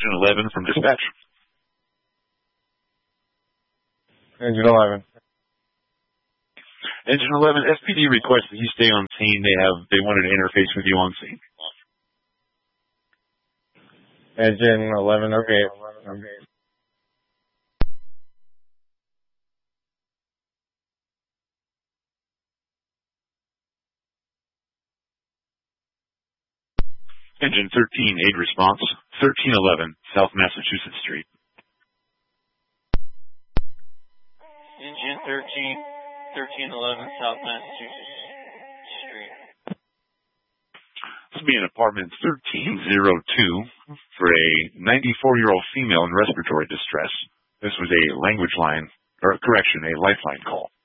Engine 11 from dispatch. Engine 11. Engine 11, SPD requests that you stay on scene. They wanted to interface with you on scene. Engine 11, okay. Engine 13, aid response, 1311 South Massachusetts Street. Engine 1311 South Massachusetts Street. This will be in apartment 1302 for a 94-year-old female in respiratory distress. This was a lifeline call.